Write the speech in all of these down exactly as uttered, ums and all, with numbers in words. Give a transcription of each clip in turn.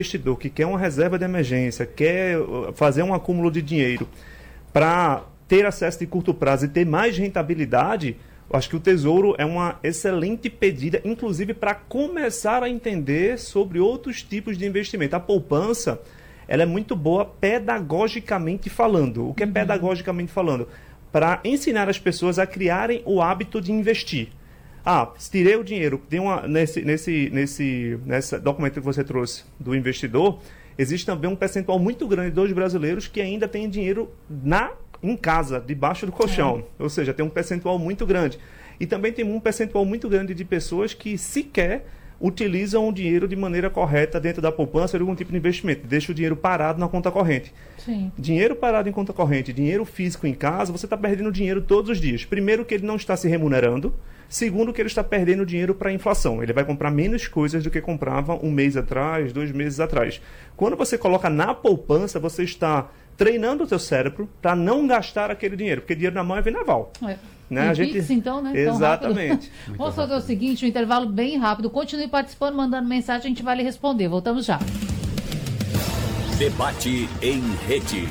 investidor que quer uma reserva de emergência, quer fazer um acúmulo de dinheiro para ter acesso de curto prazo e ter mais rentabilidade, eu acho que o Tesouro é uma excelente pedida, inclusive para começar a entender sobre outros tipos de investimento. A poupança, ela é muito boa pedagogicamente falando. O que é uhum. pedagogicamente falando? Para ensinar as pessoas a criarem o hábito de investir. Ah, tirei o dinheiro, tem uma, nesse, nesse, nesse, nesse documento que você trouxe do investidor, existe também um percentual muito grande dos brasileiros que ainda tem dinheiro na, em casa, debaixo do colchão. É. Ou seja, tem um percentual muito grande. E também tem um percentual muito grande de pessoas que sequer utilizam o dinheiro de maneira correta dentro da poupança ou de algum tipo de investimento. Deixa o dinheiro parado na conta corrente. Sim. Dinheiro parado em conta corrente, dinheiro físico em casa, você está perdendo dinheiro todos os dias. Primeiro que ele não está se remunerando. Segundo, que ele está perdendo dinheiro para a inflação. Ele vai comprar menos coisas do que comprava um mês atrás, dois meses atrás. Quando você coloca na poupança, você está treinando o seu cérebro para não gastar aquele dinheiro, porque dinheiro na mão é vendaval. É. Né? A gente... Pix, então, né? Exatamente. Vamos fazer o seguinte, um intervalo bem rápido. Continue participando, mandando mensagem, a gente vai lhe responder. Voltamos já. Debate em rede.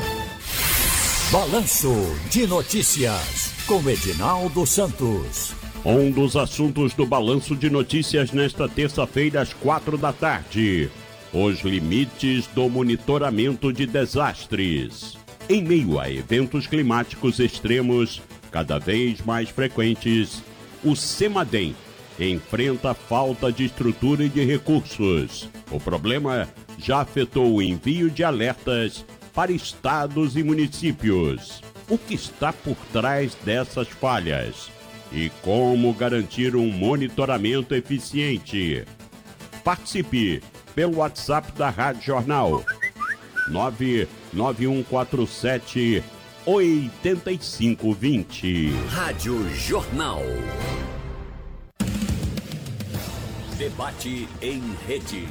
Balanço de Notícias, com Edinaldo Santos. Um dos assuntos do Balanço de Notícias nesta terça-feira, às quatro da tarde. Os limites do monitoramento de desastres. Em meio a eventos climáticos extremos, cada vez mais frequentes, o CEMADEM enfrenta falta de estrutura e de recursos. O problema já afetou o envio de alertas para estados e municípios. O que está por trás dessas falhas? E como garantir um monitoramento eficiente? Participe pelo WhatsApp da Rádio Jornal nove nove um quatro sete oito cinco dois zero. Rádio Jornal. Debate em rede.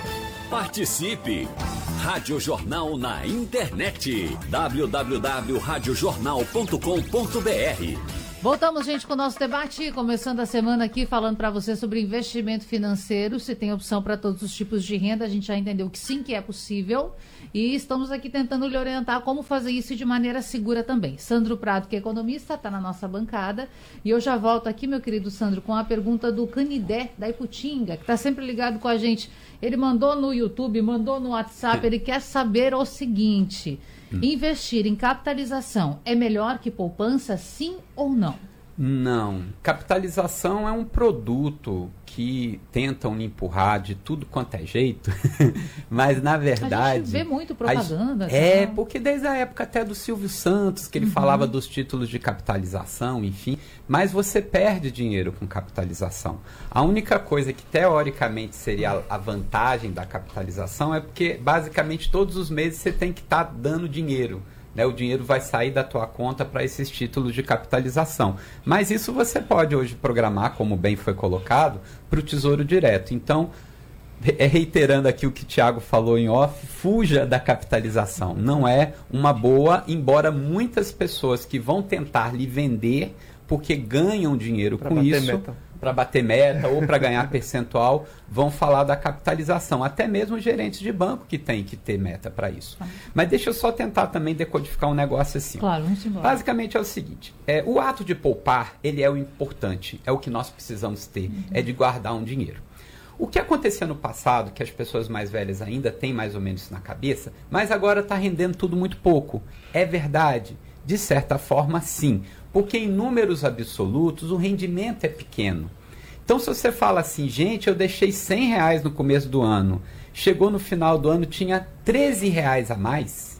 Participe! Rádio Jornal na internet. w w w ponto rádio jornal ponto com ponto b r. Voltamos, gente, com o nosso debate, começando a semana aqui falando para você sobre investimento financeiro, se tem opção para todos os tipos de renda, a gente já entendeu que sim, que é possível, e estamos aqui tentando lhe orientar como fazer isso de maneira segura também. Sandro Prado, que é economista, está na nossa bancada, e eu já volto aqui, meu querido Sandro, com a pergunta do Canidé, da Iputinga, que está sempre ligado com a gente. Ele mandou no YouTube, mandou no WhatsApp, ele quer saber o seguinte... Investir em capitalização é melhor que poupança, sim ou não? Não. Capitalização é um produto que tentam empurrar de tudo quanto é jeito, mas na verdade... A gente vê muito propaganda. É, porque desde a época até do Silvio Santos, que ele uhum. falava dos títulos de capitalização, enfim, mas você perde dinheiro com capitalização. A única coisa que teoricamente seria a vantagem da capitalização é porque basicamente todos os meses você tem que estar tá dando dinheiro. Né, o dinheiro vai sair da tua conta para esses títulos de capitalização. Mas isso você pode hoje programar, como bem foi colocado, para o Tesouro Direto. Então, reiterando aqui o que o Thiago falou em off, fuja da capitalização. Não é uma boa, embora muitas pessoas que vão tentar lhe vender porque ganham dinheiro pra com isso, para bater meta ou para ganhar percentual, vão falar da capitalização. Até mesmo gerentes de banco que tem que ter meta para isso. Ah. Mas deixa eu só tentar também decodificar um negócio assim. Claro, vamos embora. Basicamente é o seguinte, é, o ato de poupar, ele é o importante, é o que nós precisamos ter, uhum. é de guardar um dinheiro. O que acontecia no passado, que as pessoas mais velhas ainda têm mais ou menos isso na cabeça, mas agora está rendendo tudo muito pouco. É verdade? De certa forma, sim. Porque em números absolutos o rendimento é pequeno. Então se você fala assim, gente, eu deixei cem reais no começo do ano, chegou no final do ano, tinha treze reais a mais,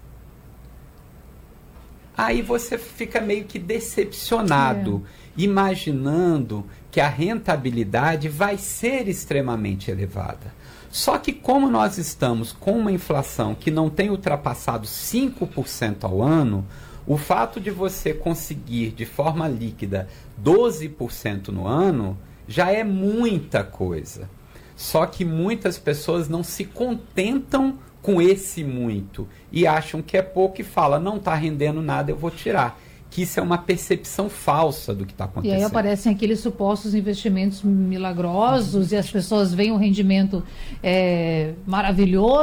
aí você fica meio que decepcionado, é. imaginando que a rentabilidade vai ser extremamente elevada. Só que como nós estamos com uma inflação que não tem ultrapassado cinco por cento ao ano, o fato de você conseguir de forma líquida doze por cento no ano já é muita coisa. Só que muitas pessoas não se contentam com esse muito e acham que é pouco e falam, não está rendendo nada, eu vou tirar. que isso é uma percepção falsa do que está E acontecendo. aí aparecem aqueles supostos investimentos milagrosos e as pessoas veem um rendimento é, maravilhoso.